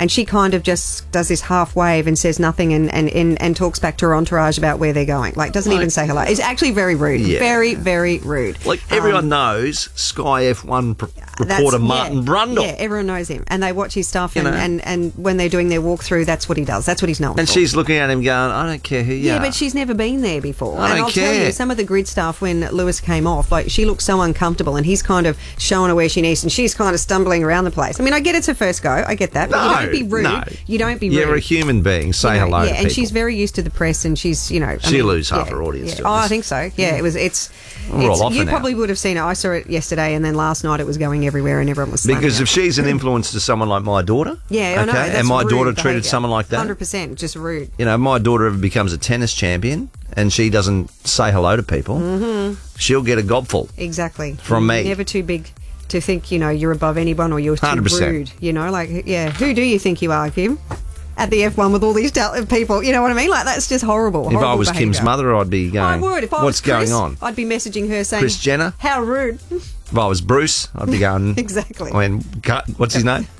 And she kind of just does this half wave and says nothing and talks back to her entourage about where they're going. Like, doesn't even say hello. It's actually very rude. Yeah. Very, very rude. Like, everyone knows Sky F1 reporter Martin Brundle. Yeah, everyone knows him. And they watch his stuff and when they're doing their walkthrough, that's what he does. That's what he's known for. And she's looking at him going, I don't care who you are. Yeah, but she's never been there before. I don't I'll tell care. you, some of the grid stuff when Lewis came off, like, she looked so uncomfortable and he's kind of showing her where she needs and she's kind of stumbling around the place. I mean, I get it's her first go. I get that. But you don't be rude. No. You don't be rude. You're a human being. Say hello to people. And she's very used to the press and she's, She'll lose half her audience to Oh, this. I think so. Yeah, We're all off you now. probably would have seen it. I saw it yesterday and then last night it was going everywhere and everyone was slamming Because it. if she's an influence to someone like my daughter, Yeah, I know. That's and my rude daughter treated behaviour. someone like that, 100%, just rude. my daughter ever becomes a tennis champion and she doesn't say hello to people, she'll get a gobful. Exactly. From me. You're never too big to think, you're above anyone or you're too 100%. rude. Who do you think you are, Kim? At the F1 with all these people, you know what I mean? Like, that's just horrible. If I was Kim's mother, I'd be going, I would. If I what's was Chris, going on? I'd be messaging her saying, Kris Jenner? How rude. If I was Bruce, I'd be going, Exactly. What's his name?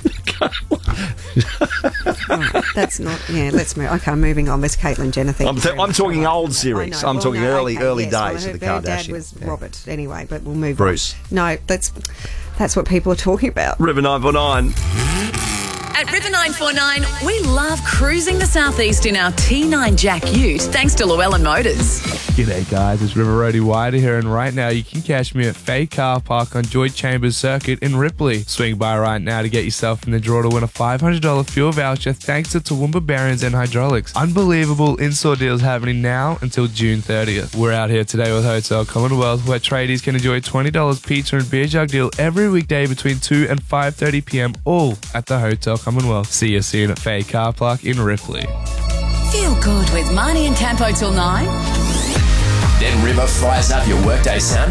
That's not, let's move. Okay, moving on. This Caitlyn Jenner thing. I'm talking old series. I'm talking early yes, days of the her Kardashians. dad was Robert, anyway, but we'll move Bruce. on. No, that's what people are talking about. River 949. At River 949, we love cruising the southeast in our T9 Jack Ute, thanks to Llewellyn Motors. G'day guys, it's River Roadie Wider here, and right now you can catch me at Fay Car Park on Joy Chambers Circuit in Ripley. Swing by right now to get yourself in the draw to win a $500 fuel voucher thanks to Toowoomba Bearings and Hydraulics. Unbelievable in-store deals happening now until June 30th. We're out here today with Hotel Commonwealth, where tradies can enjoy $20 pizza and beer jug deal every weekday between 2 and 5:30 p.m, all at the Hotel Commonwealth. See you soon at Fay Car Park in Ripley. Feel good with Marnie and Campo till 9. Then River fires up your workday sound